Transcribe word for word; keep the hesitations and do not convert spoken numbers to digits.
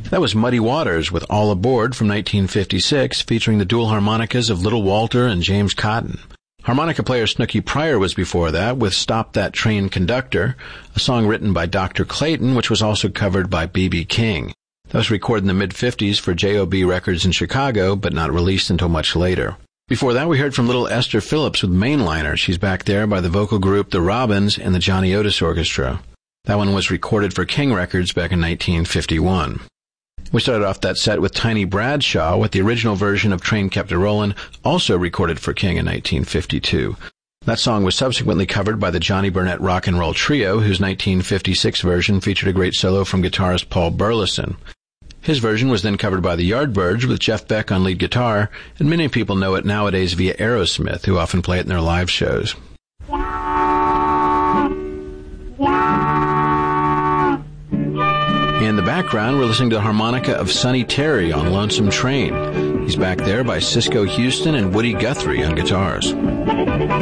That was Muddy Waters with All Aboard from nineteen fifty-six, featuring the dual harmonicas of Little Walter and James Cotton. Harmonica player Snooky Pryor was before that with Stop That Train Conductor, a song written by Doctor Clayton, which was also covered by B B King. That was recorded in the mid-fifties for J O B Records in Chicago, but not released until much later. Before that, we heard from little Esther Phillips with Mainliner. She's back there by the vocal group The Robins and the Johnny Otis Orchestra. That one was recorded for King Records back in nineteen fifty-one. We started off that set with Tiny Bradshaw with the original version of Train Kept A-Rollin', also recorded for King in nineteen fifty-two. That song was subsequently covered by the Johnny Burnett Rock and Roll Trio, whose nineteen fifty-six version featured a great solo from guitarist Paul Burleson. His version was then covered by the Yardbirds with Jeff Beck on lead guitar, and many people know it nowadays via Aerosmith, who often play it in their live shows. In the background, we're listening to the harmonica of Sonny Terry on Lonesome Train. He's back there by Cisco Houston and Woody Guthrie on guitars.